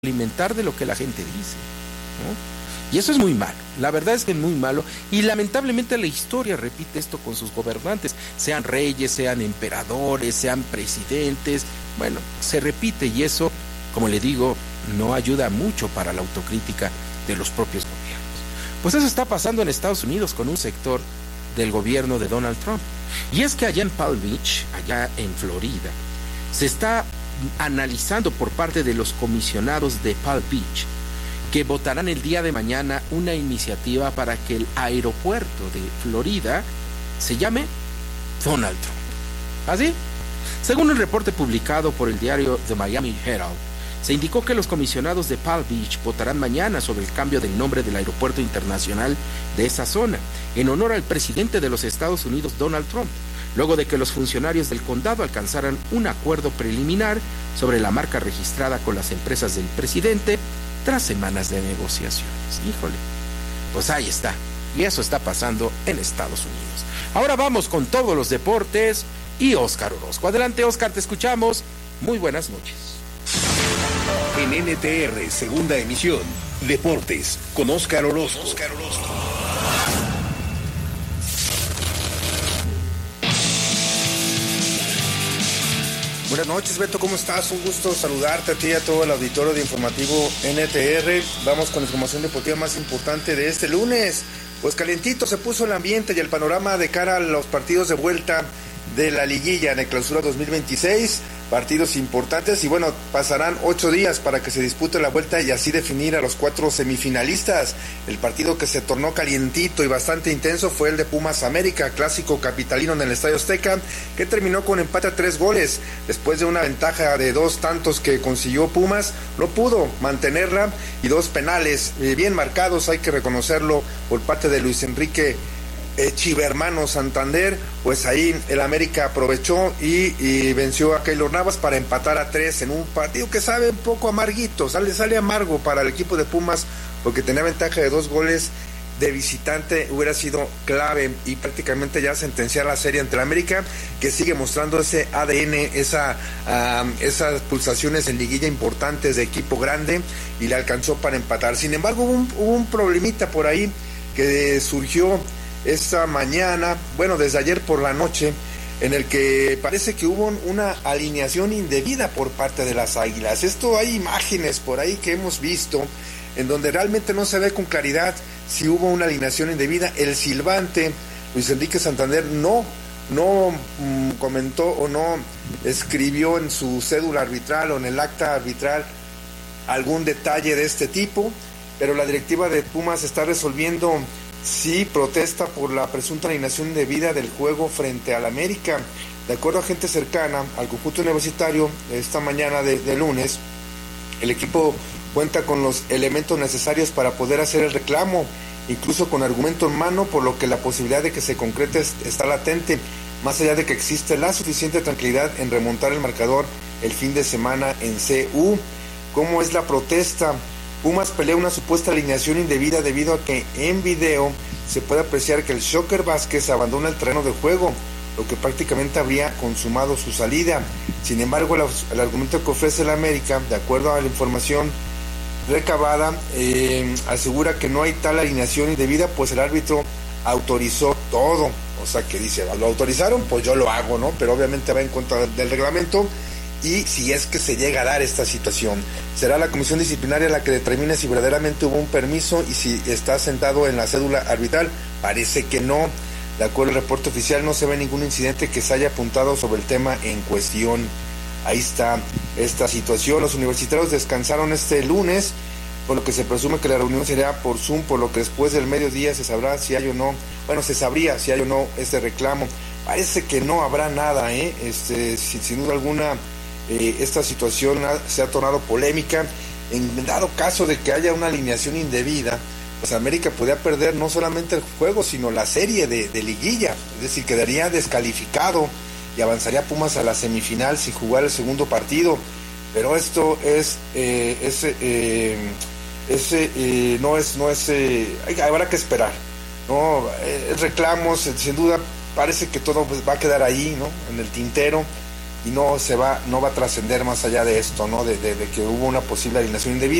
alimentar de lo que la gente dice, ¿no? Y eso es muy malo, la verdad es que es muy malo, y lamentablemente la historia repite esto con sus gobernantes, sean reyes, sean emperadores, sean presidentes, bueno, se repite, y eso, como le digo, no ayuda mucho para la autocrítica de los propios gobiernos. Pues eso está pasando en Estados Unidos con un sector del gobierno de Donald Trump, y es que allá en Palm Beach, allá en Florida, se está analizando por parte de los comisionados de Palm Beach que votarán el día de mañana una iniciativa para que el aeropuerto de Florida se llame Donald Trump. ¿Así? Según un reporte publicado por el diario The Miami Herald, se indicó que los comisionados de Palm Beach votarán mañana sobre el cambio del nombre del aeropuerto internacional de esa zona, en honor al presidente de los Estados Unidos, Donald Trump, luego de que los funcionarios del condado alcanzaran un acuerdo preliminar sobre la marca registrada con las empresas del presidente, tras semanas de negociaciones. Híjole, pues ahí está, y eso está pasando en Estados Unidos. Ahora vamos con todos los deportes y Óscar Orozco. Adelante, Óscar, te escuchamos. Muy buenas noches. En NTR, segunda emisión, Deportes, con Óscar Orozco. Buenas noches, Beto, ¿cómo estás? Un gusto saludarte a ti y a todo el auditorio de Informativo NTR. Vamos con la información deportiva más importante de este lunes. Pues calientito se puso el ambiente y el panorama de cara a los partidos de vuelta de la liguilla en el Clausura 2026. Partidos importantes y bueno, pasarán 8 días para que se dispute la vuelta y así definir a los 4 semifinalistas. El partido que se tornó calientito y bastante intenso fue el de Pumas América, clásico capitalino en el Estadio Azteca, que terminó con empate a 3 goles. Después de una ventaja de 2 tantos que consiguió Pumas, no pudo mantenerla y 2 penales bien marcados, hay que reconocerlo, por parte de Luis Enrique Chivermano Santander. Pues ahí el América aprovechó y venció a Keylor Navas para empatar a 3 en un partido que sabe un poco amarguito, sale amargo para el equipo de Pumas, porque tenía ventaja de 2 goles de visitante, hubiera sido clave y prácticamente ya sentenciar la serie ante el América, que sigue mostrando ese ADN, esas pulsaciones en liguilla importantes de equipo grande, y le alcanzó para empatar. Sin embargo, hubo un problemita por ahí que surgió esta mañana, bueno, desde ayer por la noche, en el que parece que hubo una alineación indebida por parte de las Águilas. Esto, hay imágenes por ahí que hemos visto en donde realmente no se ve con claridad si hubo una alineación indebida. El silbante Luis Enrique Santander no comentó o no escribió en su cédula arbitral o en el acta arbitral algún detalle de este tipo, pero la directiva de Pumas está resolviendo si protesta por la presunta alineación indebida del juego frente al América. De acuerdo a gente cercana al conjunto universitario, esta mañana de lunes, el equipo cuenta con los elementos necesarios para poder hacer el reclamo, incluso con argumento en mano, por lo que la posibilidad de que se concrete está latente, más allá de que existe la suficiente tranquilidad en remontar el marcador el fin de semana en CU. ¿Cómo es la protesta? Pumas pelea una supuesta alineación indebida debido a que en video se puede apreciar que el Shocker Vázquez abandona el terreno de juego, lo que prácticamente habría consumado su salida. Sin embargo, el argumento que ofrece la América, de acuerdo a la información recabada, asegura que no hay tal alineación indebida, pues el árbitro autorizó todo. O sea, que dice, lo autorizaron, pues yo lo hago, ¿no? Pero obviamente va en contra del reglamento. Y si es que se llega a dar esta situación, será la comisión disciplinaria la que determine si verdaderamente hubo un permiso y si está sentado en la cédula arbitral. Parece que no. De acuerdo al reporte oficial, no se ve ningún incidente que se haya apuntado sobre el tema en cuestión. Ahí está esta situación. Los universitarios descansaron este lunes, por lo que se presume que la reunión será por Zoom, por lo que después del mediodía se sabrá si hay o no, se sabría si hay o no este reclamo. Parece que no habrá nada, sin duda alguna. Esta situación se ha tornado polémica. En dado caso de que haya una alineación indebida, pues América podría perder no solamente el juego, sino la serie de liguilla, es decir, quedaría descalificado y avanzaría Pumas a la semifinal sin jugar el segundo partido. Pero esto habrá que esperar, ¿no? Reclamos, sin duda, parece que todo pues va a quedar ahí, ¿no? En el tintero. y no va a trascender más allá de esto, ¿no? De que hubo una posible alineación indebida.